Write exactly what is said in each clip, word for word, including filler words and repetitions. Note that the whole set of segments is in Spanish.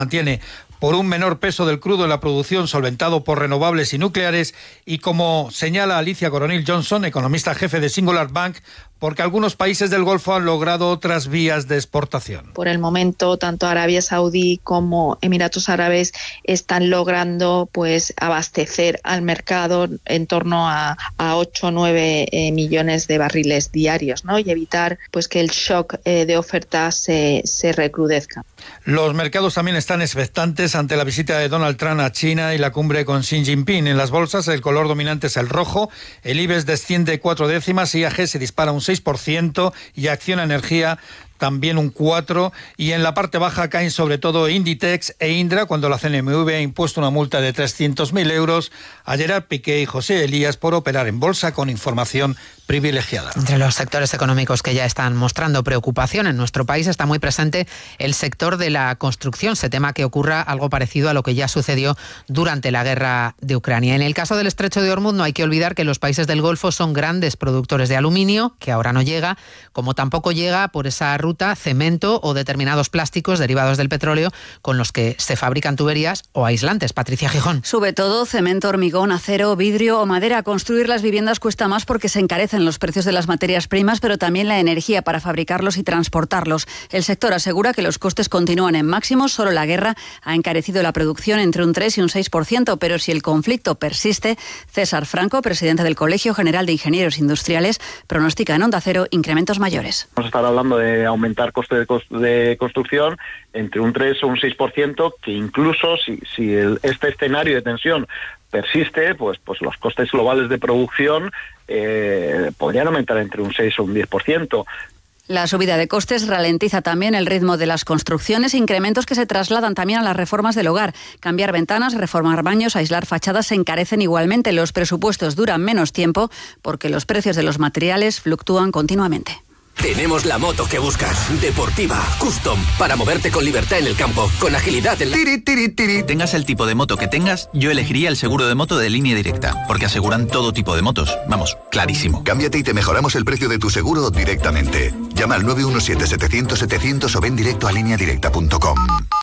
mantiene por un menor peso del crudo en la producción solventado por renovables y nucleares y, como señala Alicia Coronil Johnson, economista jefe de Singular Bank, porque algunos países del Golfo han logrado otras vías de exportación. Por el momento, tanto Arabia Saudí como Emiratos Árabes están logrando pues abastecer al mercado en torno a, a ocho o nueve eh, millones de barriles diarios, ¿no? Y evitar pues que el shock eh, de oferta se, se recrudezca. Los mercados también están expectantes ante la visita de Donald Trump a China y la cumbre con Xi Jinping. En las bolsas el color dominante es el rojo, el IBEX desciende cuatro décimas, I A G se dispara un seis por ciento y Acciona Energía también un cuatro por ciento, y en la parte baja caen sobre todo Inditex e Indra, cuando la C N M V ha impuesto una multa de trescientos mil euros a Gerard Piqué y José Elías por operar en bolsa con información privilegiada. Entre los sectores económicos que ya están mostrando preocupación en nuestro país está muy presente el sector de la construcción. Se tema que ocurra algo parecido a lo que ya sucedió durante la guerra de Ucrania. En el caso del Estrecho de Hormuz no hay que olvidar que los países del Golfo son grandes productores de aluminio, que ahora no llega, como tampoco llega por esa ruta cemento o determinados plásticos derivados del petróleo con los que se fabrican tuberías o aislantes. Patricia Gijón. Sube todo: cemento, hormigón, acero, vidrio o madera. Construir las viviendas cuesta más porque se encarecen los precios de las materias primas, pero también la energía para fabricarlos y transportarlos. El sector asegura que los costes continúan en máximos. Solo la guerra ha encarecido la producción entre un tres y un seis por ciento, pero si el conflicto persiste, César Franco, presidente del Colegio General de Ingenieros Industriales, pronostica en Onda Cero incrementos mayores. Vamos a estar hablando de aumentar coste de, cost- de construcción entre un tres o un seis por ciento, que incluso si, si el, este escenario de tensión persiste, pues, pues los costes globales de producción eh, podrían aumentar entre un seis o un diez por ciento. La subida de costes ralentiza también el ritmo de las construcciones, incrementos que se trasladan también a las reformas del hogar. Cambiar ventanas, reformar baños, aislar fachadas se encarecen igualmente. Los presupuestos duran menos tiempo porque los precios de los materiales fluctúan continuamente. Tenemos la moto que buscas, deportiva, custom, para moverte con libertad en el campo, con agilidad en la... Tiri, tiri, tiri. Tengas el tipo de moto que tengas, yo elegiría el seguro de moto de Línea Directa, porque aseguran todo tipo de motos. Vamos, clarísimo. Cámbiate y te mejoramos el precio de tu seguro directamente. Llama al nueve uno siete, setecientos, setecientos o ven directo a línea directa punto com.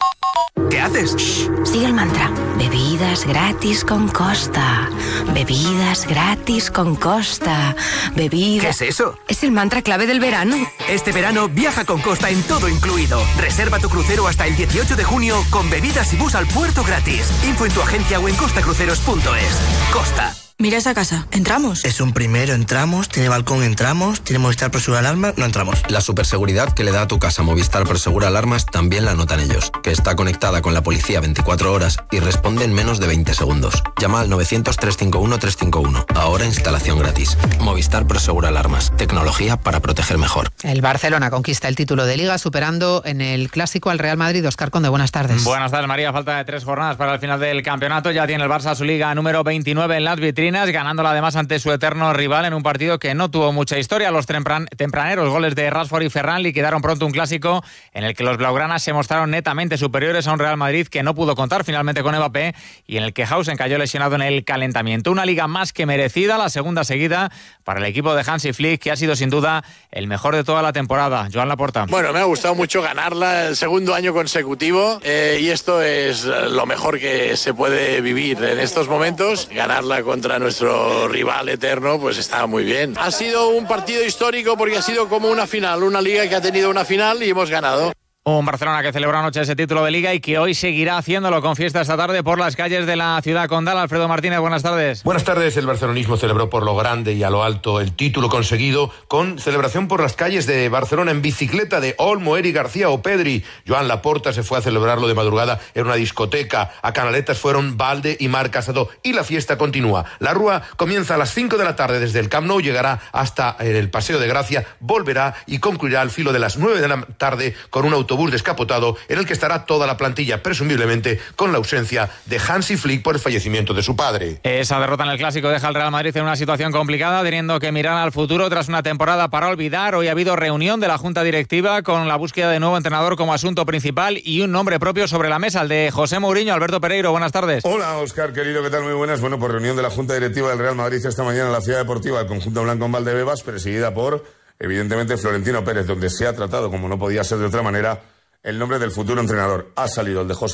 ¿Qué haces? Shh, sigue el mantra. Bebidas gratis con Costa. Bebidas gratis con Costa. Bebidas... ¿Qué es eso? Es el mantra clave del verano. Este verano viaja con Costa en todo incluido. Reserva tu crucero hasta el dieciocho de junio con bebidas y bus al puerto gratis. Info en tu agencia o en costacruceros punto es. Costa. Mira esa casa. ¿Entramos? Es un primero, entramos. Tiene balcón, entramos. Tiene Movistar Prosegura Alarmas, no entramos. La superseguridad que le da a tu casa Movistar Prosegura Alarmas también la notan ellos, que está conectada con la policía veinticuatro horas y responde en menos de veinte segundos. Llama al novecientos, trescientos cincuenta y uno, trescientos cincuenta y uno. Ahora instalación gratis. Movistar Prosegura Alarmas. Tecnología para proteger mejor. El Barcelona conquista el título de Liga superando en el Clásico al Real Madrid. Óscar Conde, buenas tardes. Buenas tardes, María. Falta de tres jornadas para el final del campeonato. Ya tiene el Barça su Liga número veintinueve en las vitrinas, ganándola además ante su eterno rival en un partido que no tuvo mucha historia. Los tempran- tempraneros goles de Rashford y Ferran liquidaron pronto un clásico en el que los blaugranas se mostraron netamente superiores a un Real Madrid que no pudo contar finalmente con Mbappé y en el que Hausen cayó lesionado en el calentamiento. Una Liga más que merecida, la segunda seguida para el equipo de Hansi Flick, que ha sido sin duda el mejor de toda la temporada. Joan Laporta. Bueno, me ha gustado mucho ganarla el segundo año consecutivo eh, y esto es lo mejor que se puede vivir en estos momentos. Ganarla contra nuestro rival eterno, pues está muy bien. Ha sido un partido histórico porque ha sido como una final, una liga que ha tenido una final y hemos ganado. Un Barcelona que celebró anoche ese título de Liga y que hoy seguirá haciéndolo con fiesta esta tarde por las calles de la ciudad condal. Alfredo Martínez, buenas tardes. Buenas tardes. El barcelonismo celebró por lo grande y a lo alto el título conseguido con celebración por las calles de Barcelona en bicicleta de Olmo, Eric García o Pedri. Joan Laporta se fue a celebrarlo de madrugada en una discoteca. A Canaletas fueron Valde y Marc Casado y la fiesta continúa. La Rúa comienza a las cinco de la tarde desde el Camp Nou, llegará hasta el Paseo de Gracia, volverá y concluirá al filo de las nueve de la tarde con un autobús descapotado en el que estará toda la plantilla, presumiblemente con la ausencia de Hansi Flick por el fallecimiento de su padre. Esa derrota en el Clásico deja al Real Madrid en una situación complicada, teniendo que mirar al futuro tras una temporada para olvidar. Hoy ha habido reunión de la Junta Directiva con la búsqueda de nuevo entrenador como asunto principal y un nombre propio sobre la mesa, el de José Mourinho. Alberto Pereiro, buenas tardes. Hola, Óscar, querido, ¿qué tal? Muy buenas. Bueno, por reunión de la Junta Directiva del Real Madrid esta mañana en la Ciudad Deportiva del conjunto blanco en Valdebebas, presidida por, evidentemente, Florentino Pérez, donde se ha tratado, como no podía ser de otra manera, el nombre del futuro entrenador. Ha salido el de José